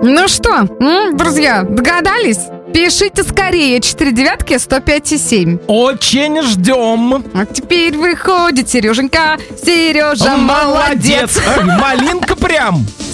Ну что, друзья, догадались? Пишите скорее 4 девятки 105,7. Очень ждем. А теперь выходит Сереженька. Сережа молодец. Малинка прям.